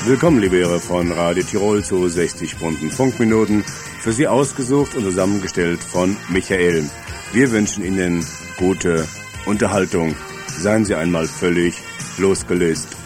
Willkommen, liebe Hörer von Radio Tirol zu 60 bunten Funkminuten. Für Sie ausgesucht und zusammengestellt von Michael. Wir wünschen Ihnen gute Unterhaltung. Seien Sie einmal völlig losgelöst.